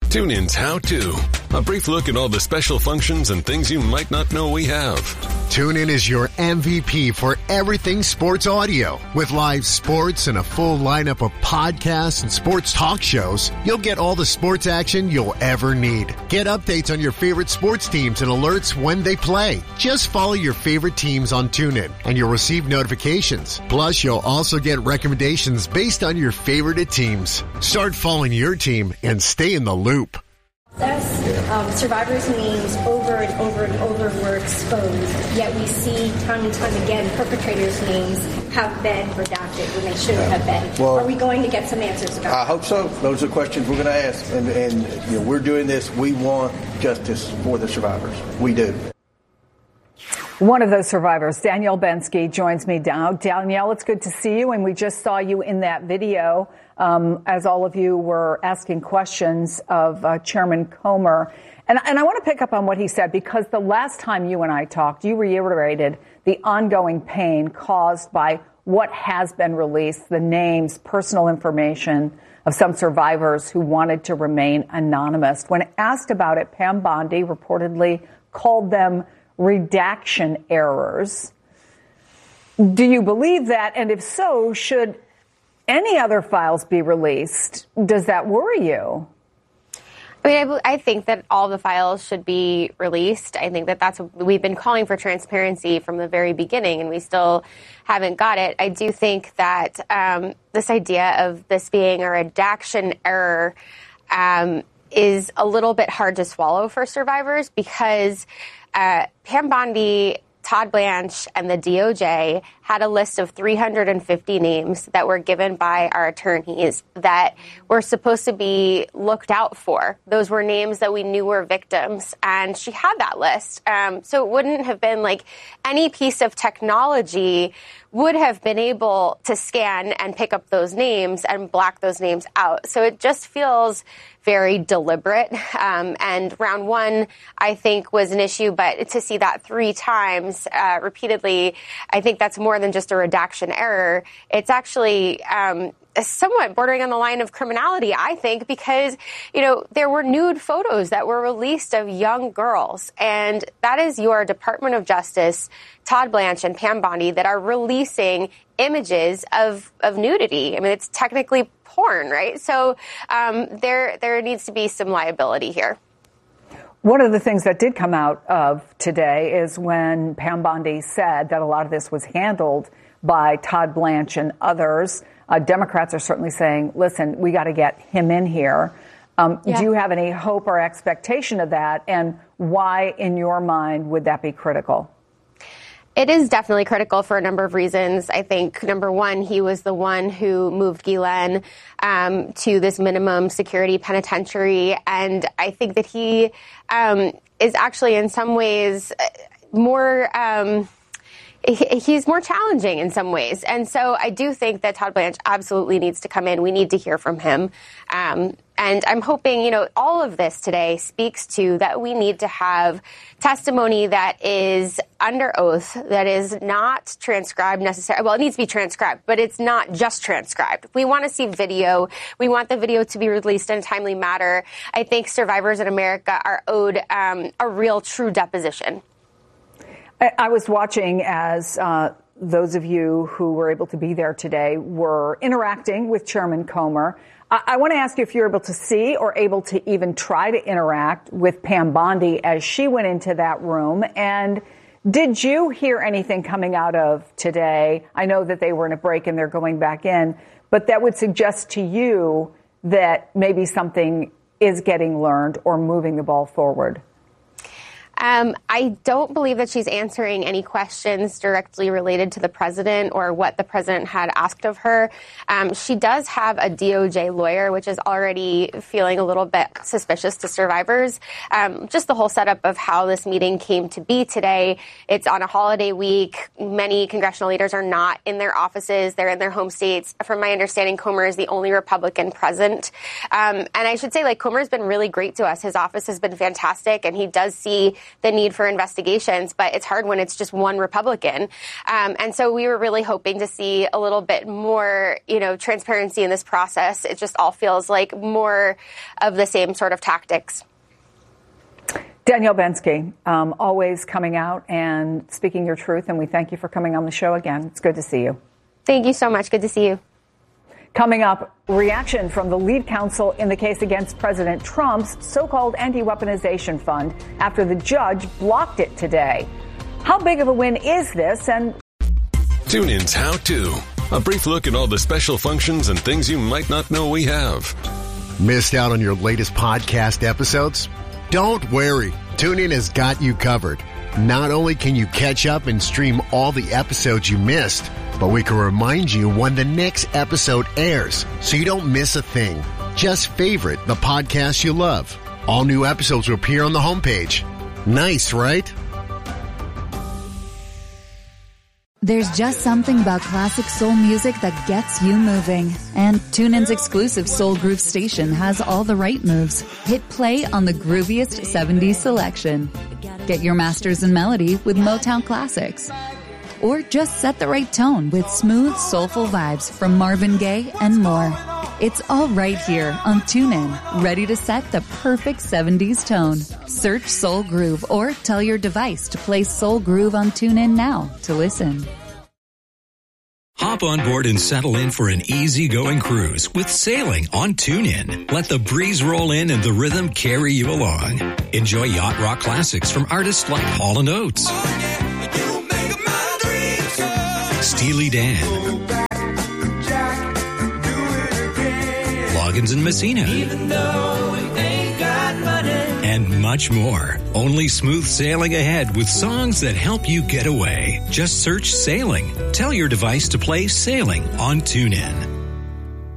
TuneIn's How To. A brief look at all the special functions and things you might not know we have. TuneIn is your MVP for everything sports audio. With live sports and a full lineup of podcasts and sports talk shows, you'll get all the sports action you'll ever need. Get updates on your favorite sports teams and alerts when they play. Just follow your favorite teams on TuneIn and you'll receive notifications. Plus, you'll also get recommendations based on your favorite teams. Start following your team and stay in the loop. Survivors' names over and over and over were exposed, yet we see time and time again perpetrators' names have been redacted when they shouldn't have been. Well, are we going to get some answers about that? I hope so. Those are questions we're going to ask. And we're doing this. We want justice for the survivors. We do. One of those survivors, Danielle Bensky, joins me now. Danielle, it's good to see you. And we just saw you in that video as all of you were asking questions of Chairman Comer. And I want to pick up on what he said, because the last time you and I talked, you reiterated the ongoing pain caused by what has been released, the names, personal information of some survivors who wanted to remain anonymous. When asked about it, Pam Bondi reportedly called them redaction errors. Do you believe that? And if so, should any other files be released? Does that worry you? I mean, I think that all the files should be released. I think that that's what we've been calling for, transparency from the very beginning, and we still haven't got it. I do think that this idea of this being a redaction error is a little bit hard to swallow for survivors, because Pam Bondi, Todd Blanche, and the DOJ had a list of 350 names that were given by our attorneys that were supposed to be looked out for. Those were names that we knew were victims, and she had that list. So it wouldn't have been like any piece of technology would have been able to scan and pick up those names and black those names out. So it just feels very deliberate. And round one, I think, was an issue, but to see that 3 times repeatedly, I think that's more than just a redaction error. It's actually somewhat bordering on the line of criminality, I think, because, there were nude photos that were released of young girls. And that is your Department of Justice, Todd Blanche and Pam Bondi, that are releasing images of nudity. I mean, it's technically porn, right? So there needs to be some liability here. One of the things that did come out of today is when Pam Bondi said that a lot of this was handled by Todd Blanche and others. Democrats are certainly saying, listen, we got to get him in here. Do you have any hope or expectation of that? And why, in your mind, would that be critical? It is definitely critical for a number of reasons. I think, number one, he was the one who moved Ghislaine to this minimum security penitentiary. And I think that he is actually in some ways more... he's more challenging in some ways. And so I do think that Todd Blanche absolutely needs to come in. We need to hear from him. And I'm hoping, all of this today speaks to that we need to have testimony that is under oath, that is not transcribed necessarily. Well, it needs to be transcribed, but it's not just transcribed. We want to see video. We want the video to be released in a timely manner. I think survivors in America are owed a real, true deposition. I was watching as those of you who were able to be there today were interacting with Chairman Comer. I want to ask you if you're able to see or able to even try to interact with Pam Bondi as she went into that room. And did you hear anything coming out of today? I know that they were in a break and they're going back in, but that would suggest to you that maybe something is getting learned or moving the ball forward. I don't believe that she's answering any questions directly related to the president or what the president had asked of her. She does have a DOJ lawyer, which is already feeling a little bit suspicious to survivors. Just the whole setup of how this meeting came to be today. It's on a holiday week. Many congressional leaders are not in their offices. They're in their home states. From my understanding, Comer is the only Republican present. And I should say, Comer has been really great to us. His office has been fantastic, and he does see the need for investigations, but it's hard when it's just one Republican. And so we were really hoping to see a little bit more, transparency in this process. It just all feels like more of the same sort of tactics. Danielle Bensky, always coming out and speaking your truth, and we thank you for coming on the show again. It's good to see you. Thank you so much. Good to see you. Coming up, reaction from the lead counsel in the case against President Trump's so-called anti-weaponization fund after the judge blocked it today. How big of a win is this? And TuneIn's How To. A brief look at all the special functions and things you might not know we have. Missed out on your latest podcast episodes? Don't worry. TuneIn has got you covered. Not only can you catch up and stream all the episodes you missed, but we can remind you when the next episode airs so you don't miss a thing. Just favorite the podcast you love. All new episodes will appear on the homepage. Nice, right? There's just something about classic soul music that gets you moving. And TuneIn's exclusive Soul Groove station has all the right moves. Hit play on the grooviest 70s selection. Get your masters in melody with Motown classics. Or just set the right tone with smooth, soulful vibes from Marvin Gaye and more. It's all right here on TuneIn, ready to set the perfect 70s tone. Search Soul Groove or tell your device to play Soul Groove on TuneIn now to listen. Hop on board and settle in for an easygoing cruise with sailing on TuneIn. Let the breeze roll in and the rhythm carry you along. Enjoy yacht rock classics from artists like Hall & Oates, Steely Dan, Loggins and Messina, and much more. Only smooth sailing ahead with songs that help you get away. Just search Sailing. Tell your device to play Sailing on TuneIn.